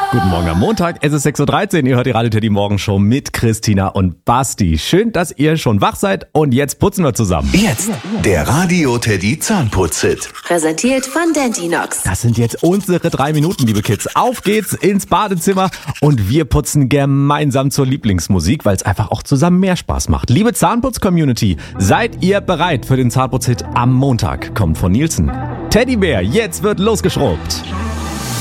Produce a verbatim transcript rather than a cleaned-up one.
Guten Morgen am Montag, es ist sechs Uhr dreizehn, ihr hört die Radio Teddy Morgenshow mit Christina und Basti. Schön, dass ihr schon wach seid und jetzt putzen wir zusammen. Jetzt der Radio Teddy Zahnputz-Hit. Präsentiert von Dentinox. Das sind jetzt unsere drei Minuten, liebe Kids. Auf geht's ins Badezimmer und wir putzen gemeinsam zur Lieblingsmusik, weil es einfach auch zusammen mehr Spaß macht. Liebe Zahnputz-Community, seid ihr bereit für den Zahnputz-Hit am Montag? Kommt von Nielsen. Teddybär, jetzt wird losgeschrubbt.